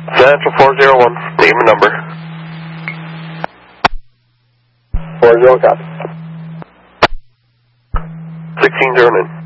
Central 401, name and number. 40 copy. 1609.